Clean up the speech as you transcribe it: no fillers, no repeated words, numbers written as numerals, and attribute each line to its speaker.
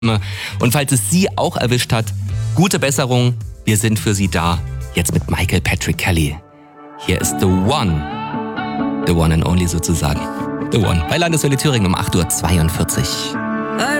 Speaker 1: Und falls es Sie auch erwischt hat, gute Besserung. Wir sind für Sie da. Jetzt mit Michael Patrick Kelly. Hier ist The One. The One and Only sozusagen. The One. Bei Landeswelle Thüringen um 8:42 Uhr.